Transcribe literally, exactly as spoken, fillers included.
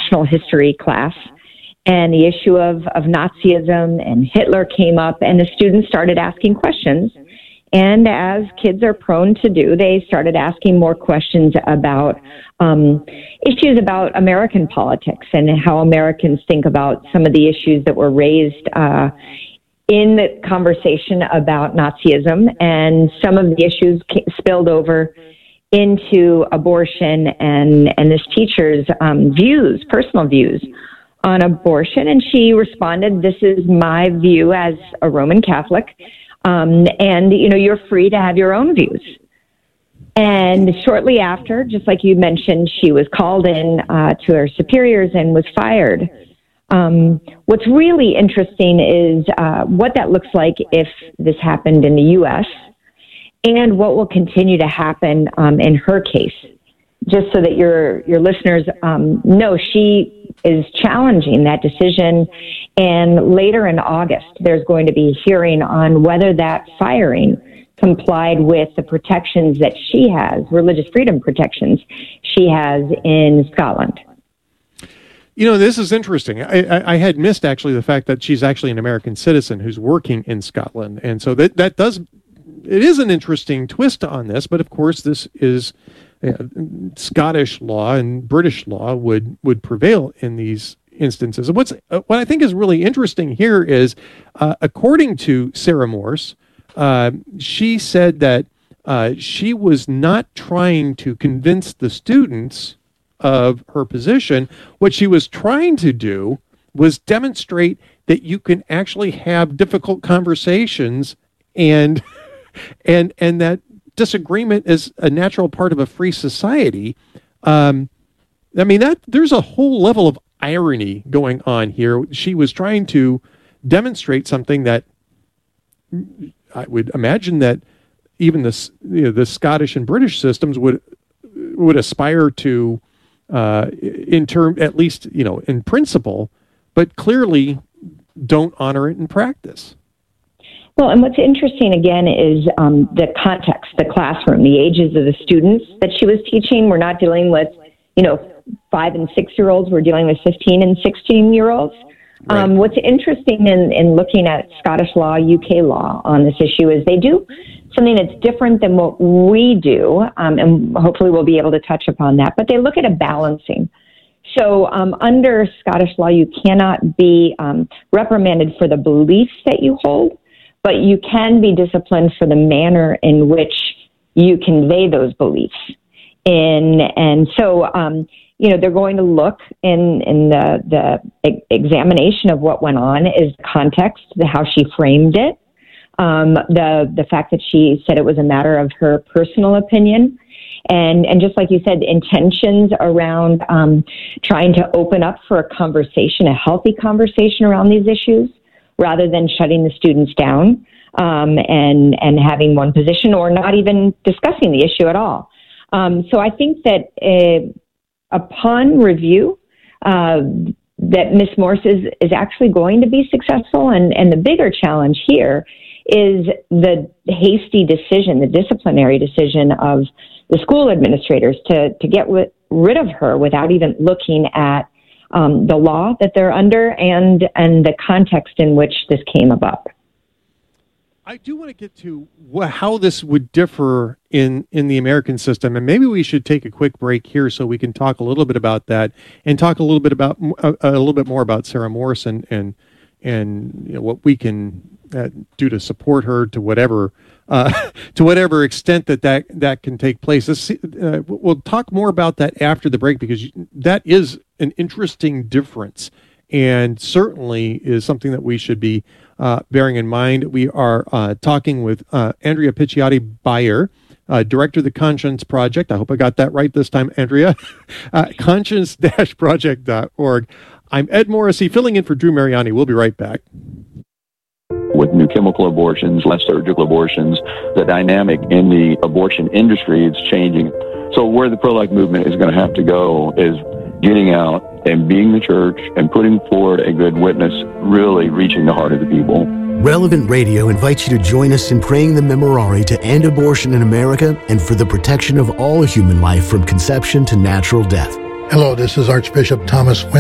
national history class, and the issue of, of Nazism and Hitler came up, and the students started asking questions. And as kids are prone to do, they started asking more questions about um, issues about American politics and how Americans think about some of the issues that were raised uh, in the conversation about Nazism, and some of the issues spilled over into abortion and, and this teacher's um, views, personal views on abortion. And she responded, "This is my view as a Roman Catholic. Um, and, you know, you're free to have your own views." And shortly after, just like you mentioned, she was called in uh, to her superiors and was fired. Um, what's really interesting is uh, what that looks like if this happened in the U S and what will continue to happen um, in her case. Just so that your your listeners um, know, she is challenging that decision. And later in August, there's going to be a hearing on whether that firing complied with the protections that she has, religious freedom protections she has in Scotland. You know, this is interesting. I, I, I had missed actually the fact that she's actually an American citizen who's working in Scotland. And so that, that does, it is an interesting twist on this, but of course this is uh, Scottish law, and British law would, would prevail in these instances. And what's, uh, what I think is really interesting here is, uh, according to Sarah Morse, uh, she said that uh, she was not trying to convince the students of her position. What she was trying to do was demonstrate that you can actually have difficult conversations, and and and that disagreement is a natural part of a free society. Um, I mean, that there's a whole level of irony going on here. She was trying to demonstrate something that I would imagine that even the you know, the Scottish and British systems would would aspire to, uh, in term, at least, you know, in principle, but clearly don't honor it in practice. Well, and what's interesting again is um, the context, the classroom, the ages of the students that she was teaching. We're not dealing with, you know, five and six year olds. We're dealing with fifteen and sixteen year olds. Right. Um, what's interesting in, in looking at Scottish law, U K law on this issue is they do something that's different than what we do, um, and hopefully we'll be able to touch upon that, but they look at a balancing. So um, under Scottish law, you cannot be um, reprimanded for the beliefs that you hold, but you can be disciplined for the manner in which you convey those beliefs. In, and so, um, you know, they're going to look in, in the, the examination of what went on is context, the, how she framed it, um, the, the fact that she said it was a matter of her personal opinion. And, and just like you said, intentions around um, trying to open up for a conversation, a healthy conversation around these issues, rather than shutting the students down um, and, and having one position or not even discussing the issue at all. Um, so I think that uh, upon review, uh, that Miz Morse is, is actually going to be successful. And, and the bigger challenge here is the hasty decision, the disciplinary decision of the school administrators to, to get w- rid of her without even looking at um, the law that they're under and, and the context in which this came about. I do want to get to wh- how this would differ in, in the American system, and maybe we should take a quick break here so we can talk a little bit about that and talk a little bit about a, a little bit more about Sarah Morse and and and you know, what we can uh, do to support her to whatever uh, to whatever extent that that, that can take place. This, uh, we'll talk more about that after the break, because that is an interesting difference and certainly is something that we should be uh, bearing in mind. We are uh, talking with uh, Andrea Picciotti-Beyer, uh, Director of the Conscience Project. I hope I got that right this time, Andrea. uh, conscience dash project dot org. I'm Ed Morrissey, filling in for Drew Mariani. We'll be right back. With new chemical abortions, less surgical abortions, the dynamic in the abortion industry is changing. So where the pro-life movement is going to have to go is getting out and being the church and putting forward a good witness, really reaching the heart of the people. Relevant Radio invites you to join us in praying the Memorare to end abortion in America and for the protection of all human life from conception to natural death. Hello, this is Archbishop Thomas Win-